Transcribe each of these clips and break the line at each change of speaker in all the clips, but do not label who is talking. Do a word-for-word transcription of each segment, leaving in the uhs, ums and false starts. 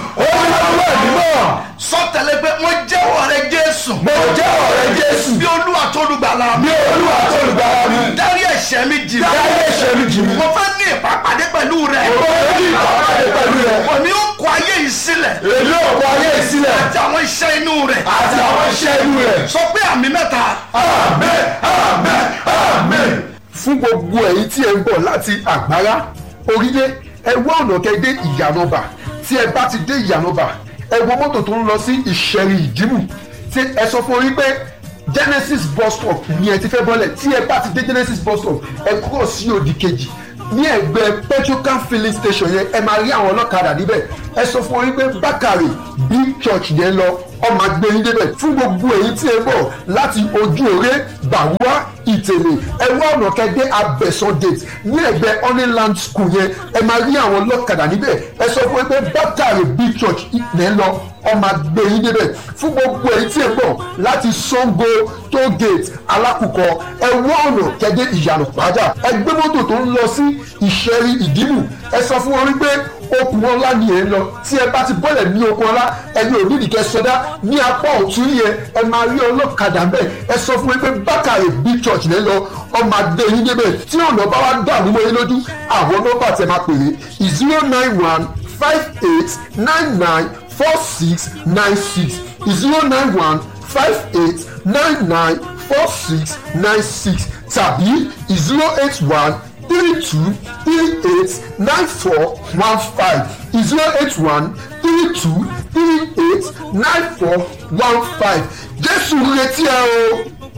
Olúwa ẹ̀mí mímọ́.
Sọ tẹ̀lé pé mo jẹ́wọ́ rẹ Jésù.
Mo jẹ́wọ́ rẹ Jésù.
Bí Olúwa tó olùgbàlà mi.
Bí Olúwa tó olùgbàlà mi.
Dárí ẹ̀ṣẹ̀ mi jì mí.
Dárí ẹ̀ṣẹ̀ mi jì mí.
Mo fẹ́ ní ìpàpàdé pẹ̀lú rẹ.
Mo fẹ́ ní ìpàpàdé pẹ̀lú rẹ.
Òní ó kọ ayé yìí sílẹ̀.
Èmi ò kọ ayé yìí sílẹ̀.
Àti àwọn iṣẹ́ inú rẹ̀.
Àti àwọn iṣẹ́ inú rẹ̀.
Sọ pé àmì mẹ́ta.
Àmín, àmín, àmín. Fún gbogbo ẹ̀yin tí ẹ ń bọ̀ láti Àgbárá, Orílẹ̀, ẹ wá ọ̀nà kẹ́ dé Ìyànàbà. Tí ẹ bá ti dé Ìyànàbà, ẹ wọ mọ́tò tó ń lọ sí Ìṣẹ̀rì Ìdìmú. Tí ẹ sọ fún orí pé Genesis bus stop ni ẹ ti fẹ́ bọ́lẹ̀. Tí ẹ bá ti dé Genesis bus stop, ẹ kúrò sí òdì kejì. Ní ẹ̀gbẹ́ Petrocam filling station yẹn, ẹ máa rí àwọn ọlọ́kadà níbẹ̀. Ẹ sọ fún orí pé Bákàrè Big Church yẹn lọ, ọmọ agbẹ́yìn débẹ̀. Fún gbogbo èyí tí ẹ bọ̀ láti Ojú Òré, Bàwúà, Ìtèlè, ẹ wá ọ̀nà kẹ́dẹ́ Abẹ́sán gate ní ẹ̀gbẹ́ Honeyland school yẹn, ẹ máa rí àwọn ọlọ́kadà níbẹ̀. Ẹ sọ fún pé Bákàrè Big Church yẹn lọ, ọmọ agbẹ́yìn débẹ̀. Fún gbogbo èyí tí ẹ bọ̀ láti Sango toll gate Alákùkọ, ẹ wá ọ̀nà kẹ́dẹ́ Ìyànà Pàjá. Ẹ gbé mọ́tò tó ń lọ sí Ìṣẹ̀rì Ìdìmú. Ẹ sọ fún wọn wípé okùn ọlá ni ẹ ń lọ. Tí ẹ bá ti bọ́lẹ̀ ní okùn ọlá, ẹni ò nídìí kẹ́ sọdá ní apá ọ̀tún yẹn, ẹ máa rí ọlọ́kadà ń bẹ̀. Ẹ sọ fún mi pé Bákàrè Big Church lẹ́ lọ, ọmọ adé yín débẹ̀. Tí ọ̀nà bá wá dàrú mọ́ yín lójú, àwọn nọ́mbà tẹ máa pèrè zero nine one five eight nine nine four six nine six zero nine one five eight nine nine four six nine six tàbí zero eight one three two three eight nine four one five zero eight one three two three eight nine four one five. Jésù retí ẹ o.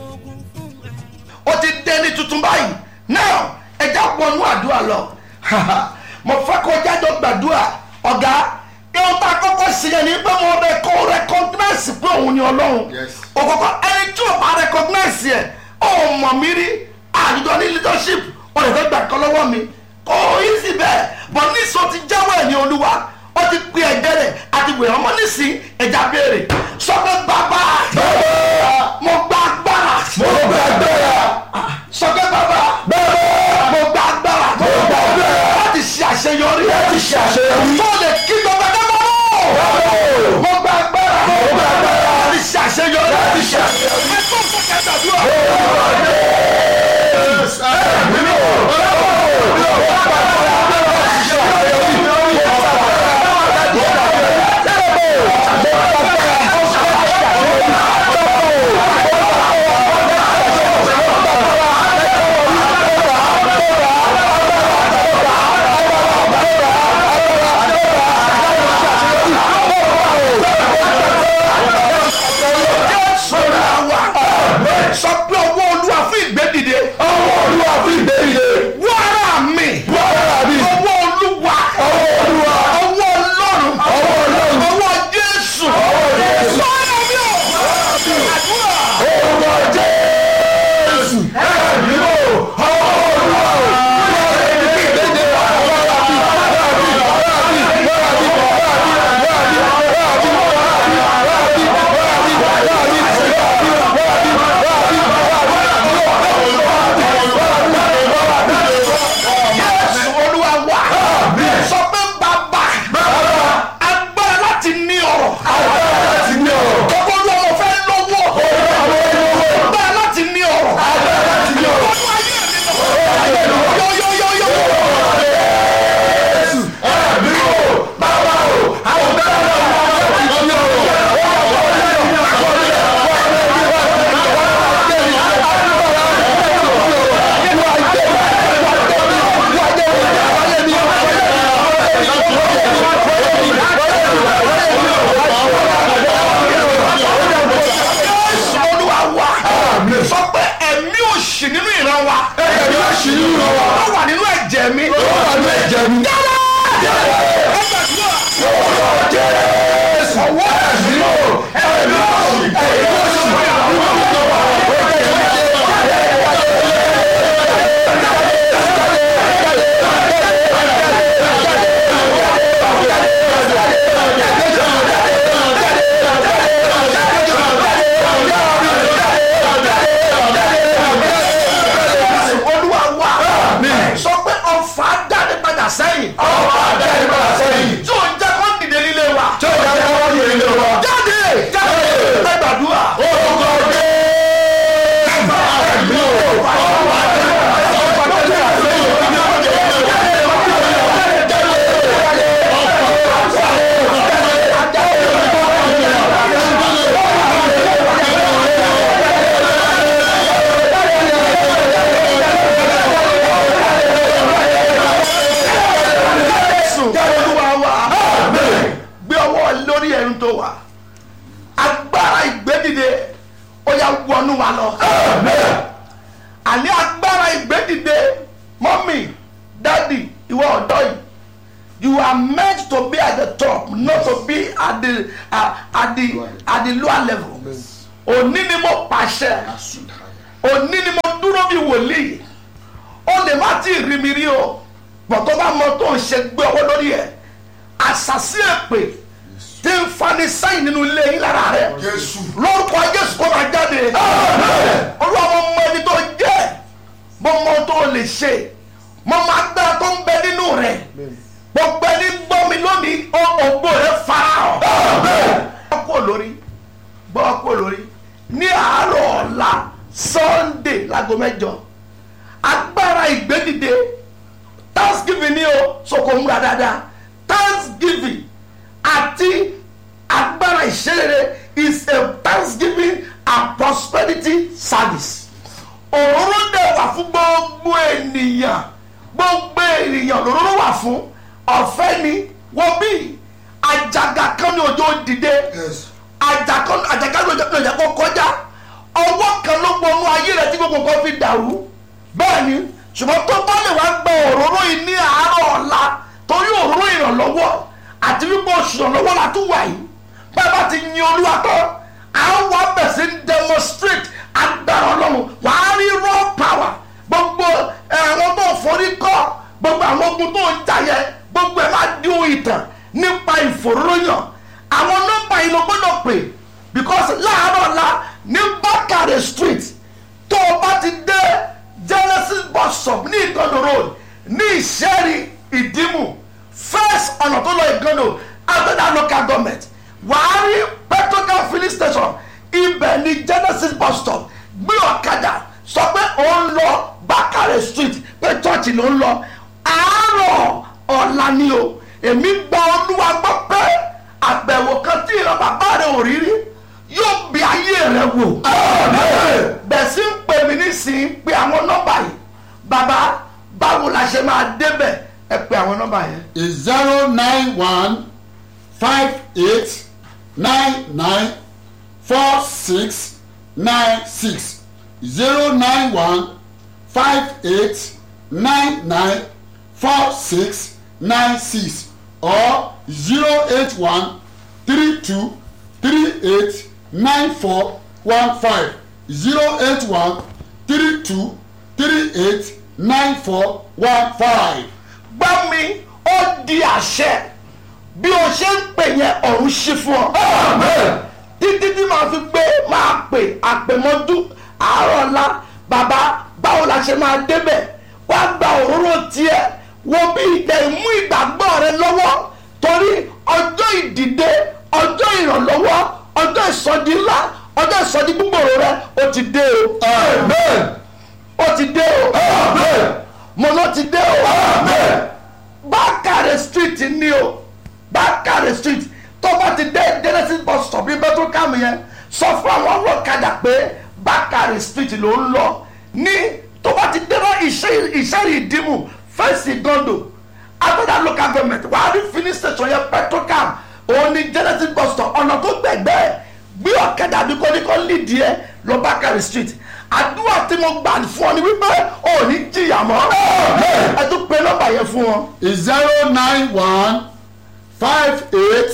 Ó ti dé ní tuntun báyìí. Now ẹja pọnú àdúrà lọ. Mo fẹ́ kó jájọ gbàdúrà. Ọ̀gá ihun tá a kọ́kọ́ sí yẹn ni pé mo rẹ̀kọ́ recognize pé òun ni Ọlọ́run. Òkòkò ẹni tí ò bá recognize ẹ̀ ọ̀ mọ̀ mí rí àdúgbò ní leadership. Wọ́n lè fẹ́ gbà kọ́ lọ́wọ́ mi. Kò yí sí bẹ́ẹ̀. Bọ̀ nísò ti jáwọ́ ẹ̀ ní Olúwa. Ó ti pe ẹ̀jẹ̀ rẹ̀ àti wẹ̀ ọmọ nísìn ẹ̀já béèrè. Sọ pé bàbá. Bàbá. Mo gba agbára.
Mo gba agbára.
Sọ pé bàbá.
Bàbá.
Mo gba agbára.
Mo gba agbára.
Láti ṣe àṣeyọrí.
Láti ṣe àṣeyọrí.
Tó lè kí gbogbo ẹgbẹ́ mọ́. Mo gba agbára.
Mo gba agbára.
Láti ṣe àṣeyọrí.
Láti ṣe àṣeyọrí.
Ẹ tó fún kẹta dúró.
Agbára
tó wà agbára ìgbédìde ó yá wọnú wa lọ. àní agbára ìgbédìde mọ́mì dádì ìwọ ọ̀dọ́ yìí you are meant to be at the top not to be at the uh, at the at the lower level. òní ni mo pàṣẹ òní ni mo dúró bí wòlíì ó lè má tí ì rí mi rí o bọ̀ tó bá mọ tó ń ṣe gbé ọwọ́ lórí ẹ̀ àṣàsí èpè tí ń fani sẹ́yìn nínú ilé yín lára rẹ̀ lórúkọ Jésù kó máa jáde. olúwa mo mọ ẹni tó jẹ́ mo mọ tó lè ṣe mo máa gbára tó ń bẹ nínú rẹ̀ gbogbo ẹni gbọ́ mi lónìí ògbó rẹ̀ farahàn. gbọ́ kó lórí gbọ́ kó lórí ní àárọ̀ ọ̀la Sunday láago mẹ́jọ agbára ìgbédìde thanksgiving ni o sọkò ń ra dáadáa thanksgiving àti agbára ìṣerere is a thanksgiving and prosperity service. òróró dẹ̀ wà fún gbogbo ènìyàn gbogbo ènìyàn lòróró wà fún ọ̀fẹ́ ni wọ́n bí àjàgà kan ní ọjọ́ dìde àjàgà kan ní ọjọ́ kó kọjá ọwọ́ kan ló gbọnú ayé rẹ̀ tí gbogbo kan fi dàrú bẹ́ẹ̀ ni ṣùgbọ́n tó bá lè wá gba òróró yìí ní àárọ̀ ọ̀la torí òróró ìrànlọ́wọ́ àti wípé oṣù ìrànlọ́wọ́ la tún wà yìí bẹ́ẹ̀ bá ti yin Olúwa tán àwọn wa bẹ̀ sí demonstrate agbára Ọlọ́run wàá rí raw power gbogbo ẹ̀rọ tó forí kọ́ gbogbo àwọn ogun tó ń jà yẹ gbogbo ẹ̀ máa di ohun ìtàn nípa ìfòróróyàn àwọn nọ́mbà yìí ló gbọ́dọ̀ pè because láàárọ̀ ọ̀la ní Bákàrẹ̀ street tó o bá ti dé Genesis bus stop ní Ìgànnò road ní Ìṣẹ́rí Ìdìmú first ọ̀nà tó lọ Ìgànnò after local government wàá rí petrocam filling station ibẹ̀ ní Genesis bus stop gbé ọ̀kadà sọ pé ó ń lọ Bákàrẹ̀ street pé church ló ń lọ àárọ̀ ọ̀la ni o èmi gba Olúwa gbọ́ pé àbẹ̀wò kan tí ìran bàbá rẹ̀ ò rí rí yóò bí ayé rẹ̀ wò. bẹ́ẹ̀ sì ń pè mí nísìnyí pé àwọn nọ́mbà yìí bàbá báwo la ṣe máa débẹ̀ ẹ pè àwọn nọ́mbà yẹn.
zero nine one five eight nine nine four six nine six zero nine one five eight nine nine four six nine six or zero eight one three two three eight nine four one five zero eight one three two three eight nine four one five.
gbá mi ó di àṣẹ bí o ṣe ń pè yẹn ọ̀run ṣí fún ọ. títí tí màá fi gbé máa pè àpèmọ́dún àárọ̀ ńlá bàbá báwo la ṣe máa débẹ̀ wá gba òróró tiẹ̀ wo bí ìdẹ ìmú ìgbàgbọ́ rẹ lọ́wọ́ torí ọjọ́ ìdìde ọjọ́ ìrànlọ́wọ́ ọjọ́ ìsọdí ńlá ọjọ́ ìsọdí gbogbooro rẹ ó ti dé o. amen. ó ti dé o. amen. mo ló ti dé o. amen. Bákàrẹ̀ street ni o Bákàrẹ̀ street tó bá ti dé Genesis bus stop ní petrocam yẹn sọ fún àwọn ọlọ́kadà pé Bákàrẹ̀ street ló ń lọ ní tó bá ti dé náà Ìṣẹ́rí Ìdìmú fẹ́ǹsì Ìgànnò agbada local government wàá rí filling station yẹn petrocam òun ni Genesis bus stop ọ̀nà tó gbẹ̀gbẹ́ gbé ọ̀kadà bí kò ní kò lídìí ẹ lọ Bákàrẹ̀ street àdúrà tí mo gbà fún ọ ni wípé ò ní jìyà mọ́ ẹ tún pe nọ́mbà yẹn fún wọn.
zero nine one five eight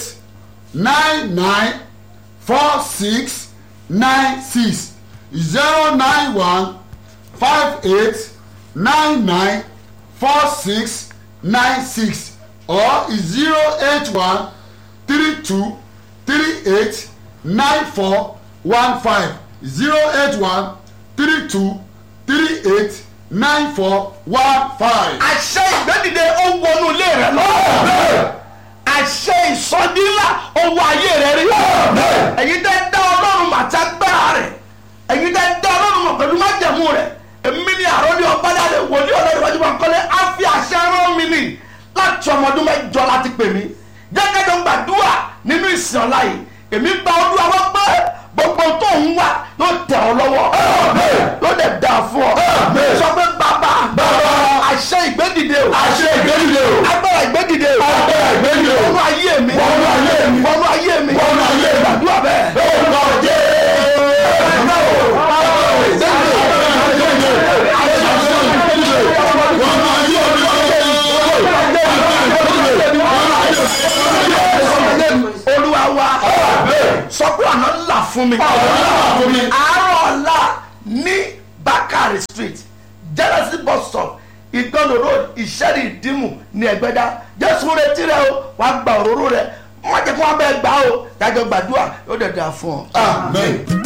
nine nine four six nine six zero nine one five eight nine nine four six nine six or zero eight one three two three eight nine four one five zero eight one three two three eight nine four one five.
àṣẹ ìgbẹ́dìde ó wọnú ilé rẹ lọ́wọ́ àṣẹ ìsọdínlá owó ayé rẹ rí ẹ̀yin tẹ́ dá Ọlọ́run màtí agbára rẹ̀ ẹ̀yin tẹ́ dá Ọlọ́run mọ̀ pẹ̀lú májẹ̀mú rẹ̀ èmi ni àròlé ọ̀bádàlẹ̀ wòlíì Ọlọ́run wájú wọn kọ́lé á fi àṣẹ rán mi nì láti ọmọdún mẹ́jọ láti pè mí jẹ́gẹ́dọ̀ gbàdúrà nínú ìsìn ọ̀la yìí èmi gba Olúwa wọ́n pé gbogbo tó ń wá yóò tẹ̀ ọ́ lọ́wọ́ yóò dẹ̀ dà fún ọ sọ pé bàbá àṣẹ ìgbédìde o
àṣẹ ìgbédìde o
agbára ìgbédìde o
agbára ìgbédìde o
wọnú ayé mi
wọnú ayé mi
wọnú ayé mi
wọnú
fún mi.
ọ̀rọ̀ ńlá wà fún mi.
àárọ̀ ọ̀la ní Bakari street Genesis bus stop Ìgbọ̀nà road Ìṣẹ́rí Ìdìmú ní Ẹ̀gbẹ́dá. Jésù retí rẹ o wàá gba òróró rẹ wọ́n jẹ́ kí wọ́n bẹ́ẹ̀ gbà o dájọ́ gbàdúrà yóò dẹ̀ dà fún ọ.
amen.